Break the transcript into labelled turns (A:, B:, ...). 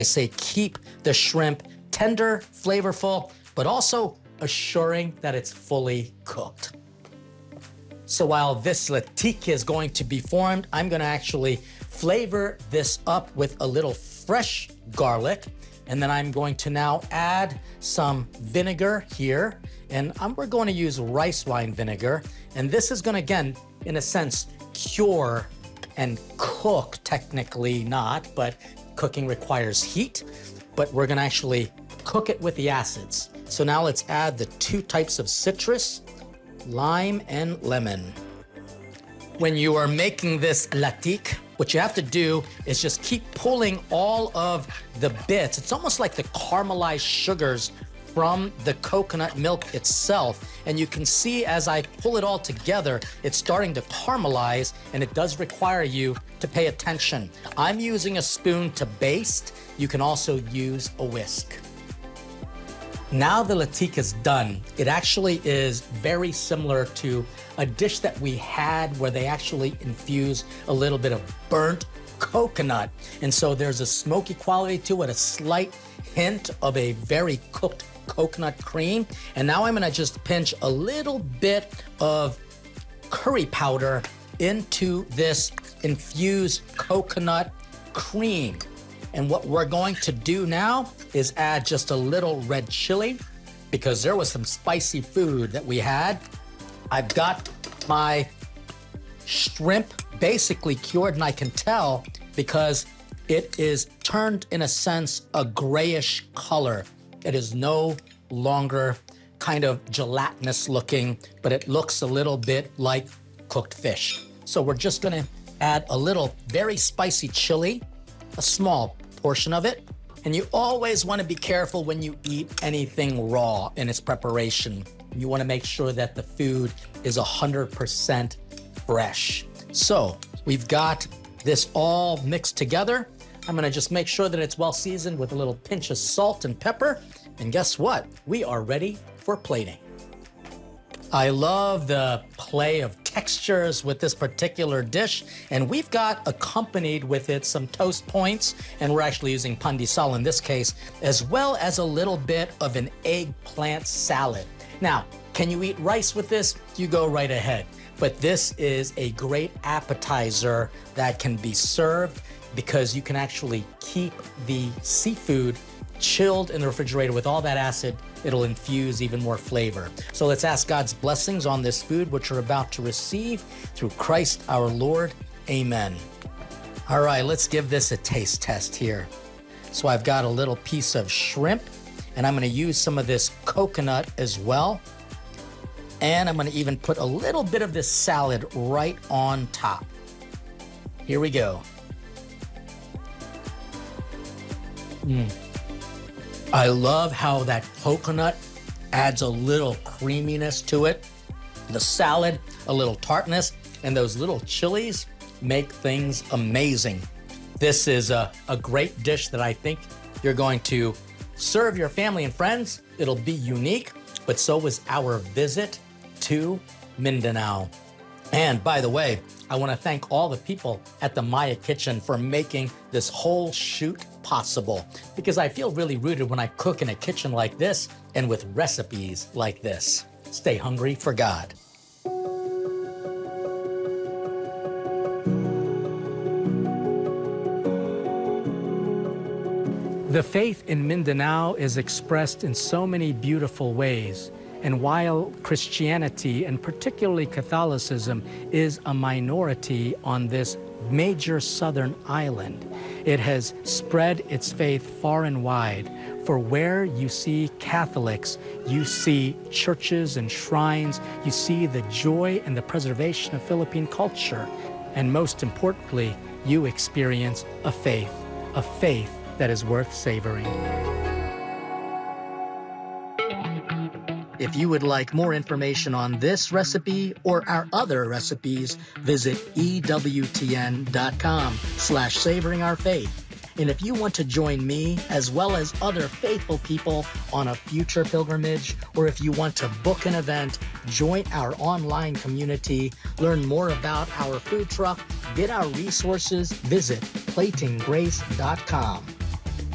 A: say keep the shrimp tender, flavorful, but also assuring that it's fully cooked. So while this latique is going to be formed, I'm gonna actually flavor this up with a little fresh garlic, and then I'm going to now add some vinegar here, and we're going to use rice wine vinegar, and this is gonna, again, in a sense, cure and cook, technically not, but cooking requires heat, but we're gonna actually cook it with the acids. So now let's add the 2 types of citrus, lime and lemon. When you are making this latique, what you have to do is just keep pulling all of the bits. It's almost like the caramelized sugars from the coconut milk itself. And you can see as I pull it all together, it's starting to caramelize, and it does require you to pay attention. I'm using a spoon to baste. You can also use a whisk. Now the latique is done. It actually is very similar to a dish that we had where they actually infuse a little bit of burnt coconut. And so there's a smoky quality to it, a slight hint of a very cooked coconut cream. And now I'm gonna just pinch a little bit of curry powder into this infused coconut cream. And what we're going to do now is add just a little red chili, because there was some spicy food that we had. I've got my shrimp basically cured, and I can tell because it is turned, in a sense, a grayish color. It is no longer kind of gelatinous looking, but it looks a little bit like cooked fish. So we're just gonna add a little very spicy chili, a small portion of it. And you always want to be careful when you eat anything raw in its preparation. You want to make sure that the food is 100% fresh. So we've got this all mixed together. I'm going to just make sure that it's well seasoned with a little pinch of salt and pepper. And guess what? We are ready for plating. I love the play of textures with this particular dish, and we've got accompanied with it some toast points, and we're actually using pan de sal in this case, as well as a little bit of an eggplant salad. Now, can you eat rice with this? You go right ahead. But this is a great appetizer that can be served because you can actually keep the seafood chilled in the refrigerator with all that acid. It'll infuse even more flavor. So let's ask God's blessings on this food, which we're about to receive through Christ our Lord. Amen. All right, let's give this a taste test here. So I've got a little piece of shrimp, and I'm gonna use some of this coconut as well. And I'm gonna even put a little bit of this salad right on top. Here we go. I love how that coconut adds a little creaminess to it. The salad, a little tartness, and those little chilies make things amazing. This is a great dish that I think you're going to serve your family and friends. It'll be unique, but so was our visit to Mindanao. And by the way, I want to thank all the people at the Maya Kitchen for making this whole shoot possible, because I feel really rooted when I cook in a kitchen like this and with recipes like this. Stay hungry for God. The faith in Mindanao is expressed in so many beautiful ways. And while Christianity, and particularly Catholicism, is a minority on this major southern island, it has spread its faith far and wide. For where you see Catholics, you see churches and shrines, you see the joy and the preservation of Philippine culture. And most importantly, you experience a faith that is worth savoring. If you would like more information on this recipe or our other recipes, visit EWTN.com/savoringourfaith. And if you want to join me as well as other faithful people on a future pilgrimage, or if you want to book an event, join our online community, learn more about our food truck, get our resources, visit platinggrace.com.